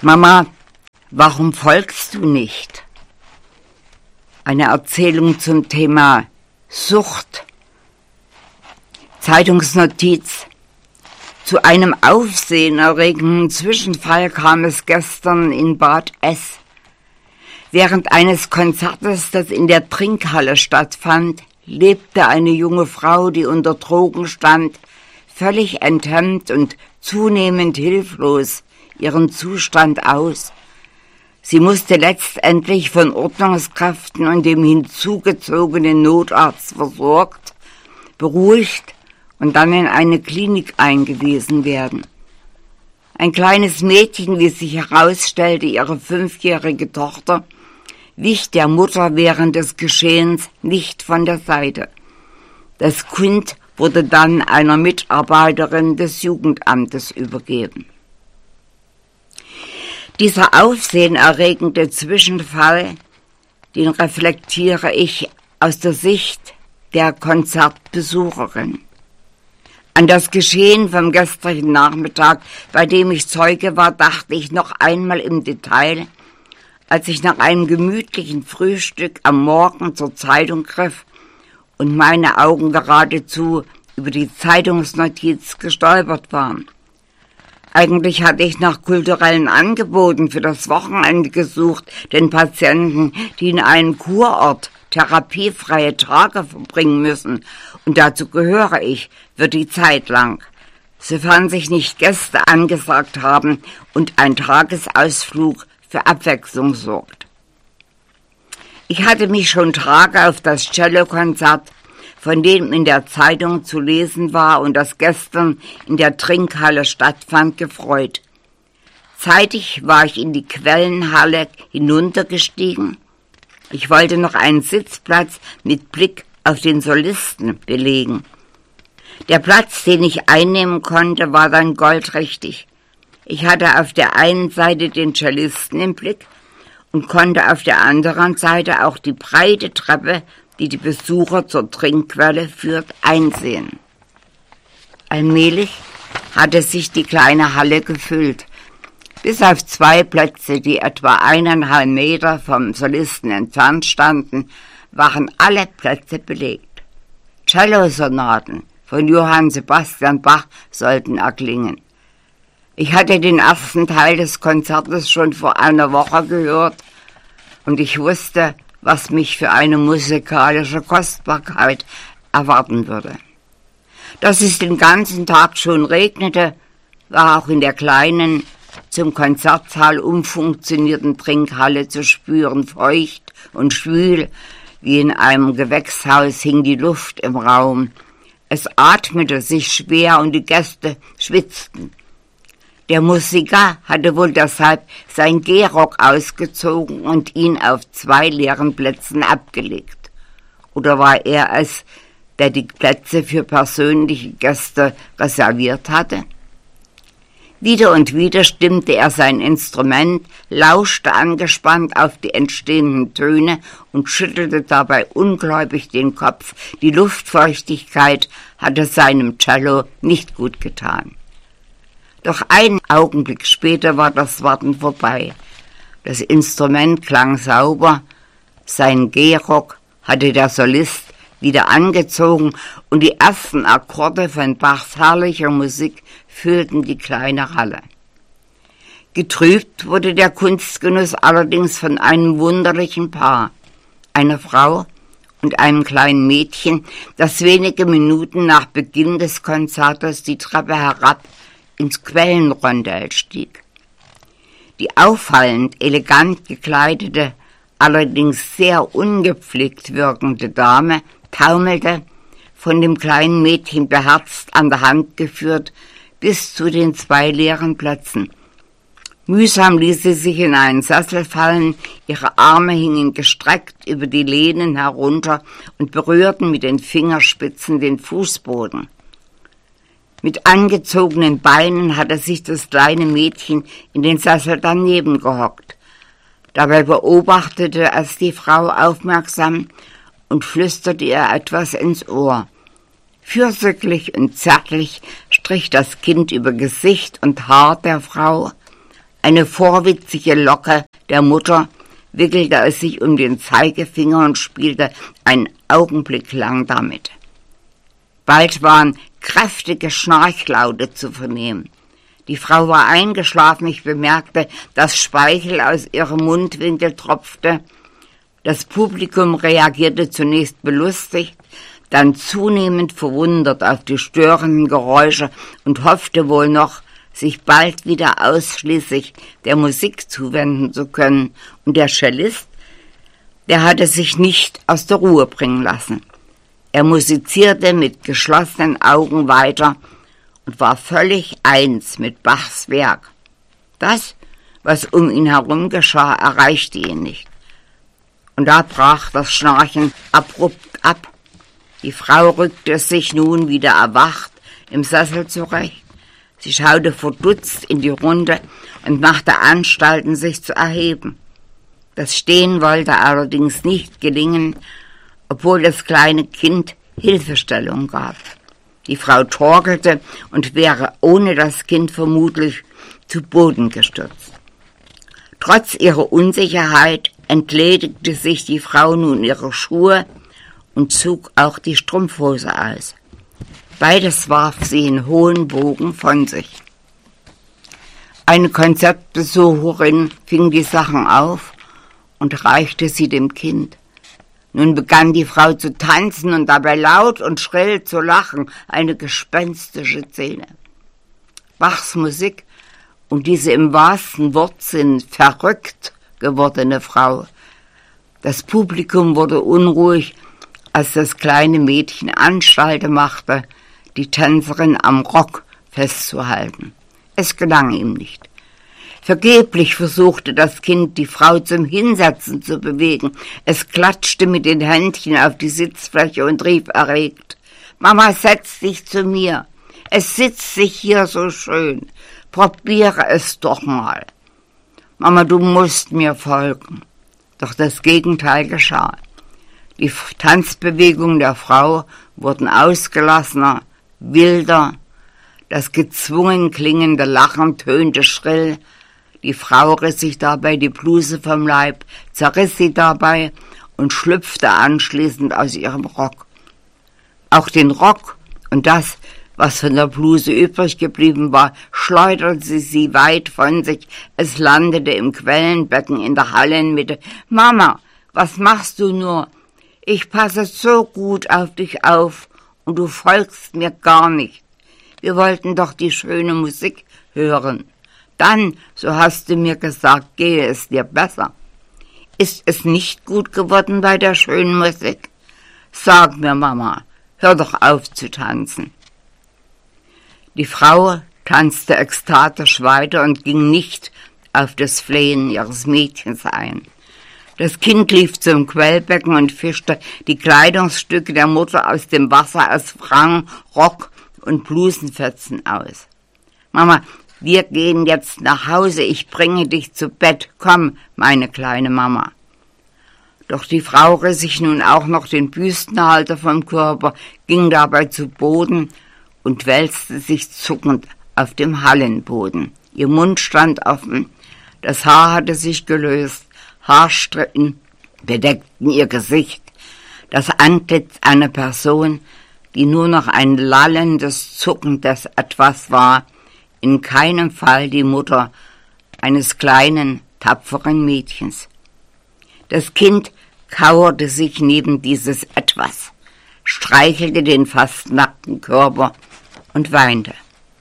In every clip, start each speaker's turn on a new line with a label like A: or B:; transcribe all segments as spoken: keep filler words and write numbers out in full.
A: Mama, warum folgst du nicht? Eine Erzählung zum Thema Sucht. Zeitungsnotiz. Zu einem aufsehenerregenden Zwischenfall kam es gestern in Bad S. Während eines Konzertes, das in der Trinkhalle stattfand, lebte eine junge Frau, die unter Drogen stand, völlig enthemmt und zunehmend hilflos ihren Zustand aus. Sie musste letztendlich von Ordnungskräften und dem hinzugezogenen Notarzt versorgt, beruhigt und dann in eine Klinik eingewiesen werden. Ein kleines Mädchen, wie sich herausstellte, ihre fünfjährige Tochter, wich der Mutter während des Geschehens nicht von der Seite. Das Kind wurde dann einer Mitarbeiterin des Jugendamtes übergeben. Dieser aufsehenerregende Zwischenfall, den reflektiere ich aus der Sicht der Konzertbesucherin. An das Geschehen vom gestrigen Nachmittag, bei dem ich Zeuge war, dachte ich noch einmal im Detail, als ich nach einem gemütlichen Frühstück am Morgen zur Zeitung griff und meine Augen geradezu über die Zeitungsnotiz gestolpert waren. Eigentlich hatte ich nach kulturellen Angeboten für das Wochenende gesucht, den Patienten, die in einem Kurort therapiefreie Tage verbringen müssen, und dazu gehöre ich für die Zeit lang, sofern sich nicht Gäste angesagt haben und ein Tagesausflug für Abwechslung sorgt. Ich hatte mich schon Tage auf das Cellokonzert, von dem in der Zeitung zu lesen war und das gestern in der Trinkhalle stattfand, gefreut. Zeitig war ich in die Quellenhalle hinuntergestiegen. Ich wollte noch einen Sitzplatz mit Blick auf den Solisten belegen. Der Platz, den ich einnehmen konnte, war dann goldrichtig. Ich hatte auf der einen Seite den Cellisten im Blick und konnte auf der anderen Seite auch die breite Treppe, die die Besucher zur Trinkquelle führt, einsehen. Allmählich hatte sich die kleine Halle gefüllt. Bis auf zwei Plätze, die etwa eineinhalb Meter vom Solisten entfernt standen, waren alle Plätze belegt. Cellosonaten von Johann Sebastian Bach sollten erklingen. Ich hatte den ersten Teil des Konzertes schon vor einer Woche gehört und ich wusste, was mich für eine musikalische Kostbarkeit erwarten würde. Dass es den ganzen Tag schon regnete, war auch in der kleinen, zum Konzertsaal umfunktionierten Trinkhalle zu spüren. Feucht und schwül, wie in einem Gewächshaus, hing die Luft im Raum. Es atmete sich schwer und die Gäste schwitzten. Der Musiker hatte wohl deshalb sein Gehrock ausgezogen und ihn auf zwei leeren Plätzen abgelegt. Oder war er es, der die Plätze für persönliche Gäste reserviert hatte? Wieder und wieder stimmte er sein Instrument, lauschte angespannt auf die entstehenden Töne und schüttelte dabei ungläubig den Kopf. Die Luftfeuchtigkeit hatte seinem Cello nicht gut getan. Doch einen Augenblick später war das Warten vorbei. Das Instrument klang sauber, seinen Gehrock hatte der Solist wieder angezogen und die ersten Akkorde von Bachs herrlicher Musik füllten die kleine Halle. Getrübt wurde der Kunstgenuss allerdings von einem wunderlichen Paar, einer Frau und einem kleinen Mädchen, das wenige Minuten nach Beginn des Konzertes die Treppe herab ins Quellenrondell stieg. Die auffallend elegant gekleidete, allerdings sehr ungepflegt wirkende Dame taumelte, von dem kleinen Mädchen beherzt an der Hand geführt, bis zu den zwei leeren Plätzen. Mühsam ließ sie sich in einen Sessel fallen, ihre Arme hingen gestreckt über die Lehnen herunter und berührten mit den Fingerspitzen den Fußboden. Mit angezogenen Beinen hatte sich das kleine Mädchen in den Sessel daneben gehockt. Dabei beobachtete es die Frau aufmerksam und flüsterte ihr etwas ins Ohr. Fürsorglich und zärtlich strich das Kind über Gesicht und Haar der Frau, Eine vorwitzige Locke der Mutter wickelte es sich um den Zeigefinger und spielte einen Augenblick lang damit. Bald waren kräftige Schnarchlaute zu vernehmen. Die Frau war eingeschlafen, ich bemerkte, dass Speichel aus ihrem Mundwinkel tropfte. Das Publikum reagierte zunächst belustigt, dann zunehmend verwundert auf die störenden Geräusche und hoffte wohl noch, sich bald wieder ausschließlich der Musik zuwenden zu können. Und der Cellist, der hatte sich nicht aus der Ruhe bringen lassen. Er musizierte mit geschlossenen Augen weiter und war völlig eins mit Bachs Werk. Das, was um ihn herum geschah, erreichte ihn nicht. Und da brach das Schnarchen abrupt ab. Die Frau rückte sich nun wieder erwacht im Sessel zurecht. Sie schaute verdutzt in die Runde und machte Anstalten, sich zu erheben. Das Stehen wollte allerdings nicht gelingen, obwohl das kleine Kind Hilfestellung gab. Die Frau torkelte und wäre ohne das Kind vermutlich zu Boden gestürzt. Trotz ihrer Unsicherheit entledigte sich die Frau nun ihrer Schuhe und zog auch die Strumpfhose aus. Beides warf sie in hohen Bogen von sich. Eine Konzertbesucherin fing die Sachen auf und reichte sie dem Kind. Nun begann die Frau zu tanzen und dabei laut und schrill zu lachen, eine gespenstische Szene. Bachs Musik und diese im wahrsten Wortsinn verrückt gewordene Frau. Das Publikum wurde unruhig, als das kleine Mädchen Anstalten machte, die Tänzerin am Rock festzuhalten. Es gelang ihm nicht. Vergeblich versuchte das Kind, die Frau zum Hinsetzen zu bewegen. Es klatschte mit den Händchen auf die Sitzfläche und rief erregt: »Mama, setz dich zu mir. Es sitzt sich hier so schön. Probiere es doch mal. Mama, du musst mir folgen.« Doch das Gegenteil geschah. Die Tanzbewegungen der Frau wurden ausgelassener, wilder. Das gezwungen klingende Lachen tönte schrill. Die Frau riss sich dabei die Bluse vom Leib, zerriss sie dabei und schlüpfte anschließend aus ihrem Rock. Auch den Rock und das, was von der Bluse übrig geblieben war, schleuderte sie weit von sich. Es landete im Quellenbecken in der Hallenmitte. »Mama, was machst du nur? Ich passe so gut auf dich auf und du folgst mir gar nicht. Wir wollten doch die schöne Musik hören. Dann, so hast du mir gesagt, gehe es dir besser. Ist es nicht gut geworden bei der schönen Musik? Sag mir, Mama, hör doch auf zu tanzen.« Die Frau tanzte ekstatisch weiter und ging nicht auf das Flehen ihres Mädchens ein. Das Kind lief zum Quellbecken und fischte die Kleidungsstücke der Mutter aus dem Wasser aus Frack, Rock und Blusenfetzen aus. »Mama, wir gehen jetzt nach Hause, ich bringe dich zu Bett. Komm, meine kleine Mama.« Doch die Frau riss sich nun auch noch den Büstenhalter vom Körper, ging dabei zu Boden und wälzte sich zuckend auf dem Hallenboden. Ihr Mund stand offen, das Haar hatte sich gelöst, Haarstricken bedeckten ihr Gesicht, das Antlitz einer Person, die nur noch ein lallendes, zuckendes Etwas war, in keinem Fall die Mutter eines kleinen, tapferen Mädchens. Das Kind kauerte sich neben dieses Etwas, streichelte den fast nackten Körper und weinte.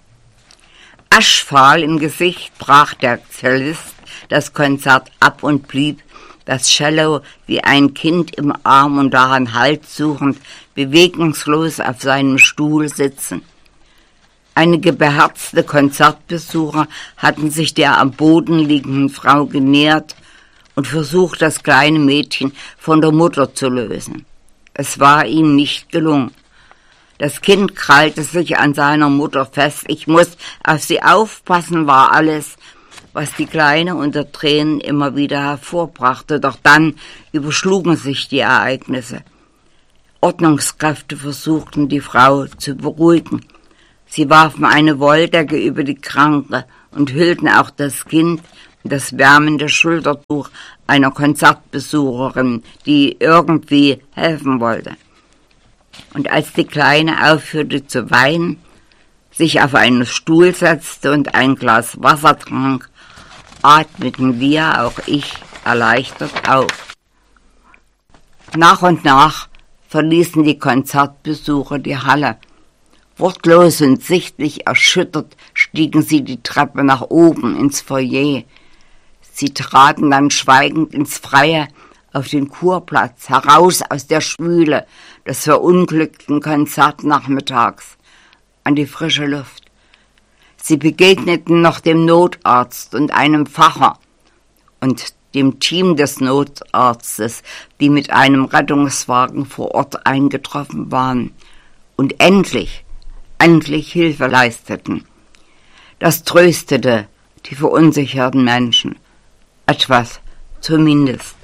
A: Aschfahl im Gesicht brach der Cellist das Konzert ab und blieb, das Cello wie ein Kind im Arm und daran Halt suchend, bewegungslos auf seinem Stuhl sitzen. Einige beherzte Konzertbesucher hatten sich der am Boden liegenden Frau genähert und versucht, das kleine Mädchen von der Mutter zu lösen. Es war ihm nicht gelungen. Das Kind krallte sich an seiner Mutter fest. »Ich muss auf sie aufpassen«, war alles, was die Kleine unter Tränen immer wieder hervorbrachte. Doch dann überschlugen sich die Ereignisse. Ordnungskräfte versuchten, die Frau zu beruhigen. Sie warfen eine Wolldecke über die Kranke und hüllten auch das Kind in das wärmende Schultertuch einer Konzertbesucherin, die irgendwie helfen wollte. Und als die Kleine aufhörte zu weinen, sich auf einen Stuhl setzte und ein Glas Wasser trank, atmeten wir, auch ich, erleichtert auf. Nach und nach verließen die Konzertbesucher die Halle. Wortlos und sichtlich erschüttert stiegen sie die Treppe nach oben ins Foyer. Sie traten dann schweigend ins Freie auf den Kurplatz, heraus aus der Schwüle des verunglückten Konzertnachmittags, an die frische Luft. Sie begegneten noch dem Notarzt und einem Pfarrer und dem Team des Notarztes, die mit einem Rettungswagen vor Ort eingetroffen waren und endlich, endlich Hilfe leisteten. Das tröstete die verunsicherten Menschen. Etwas zumindest.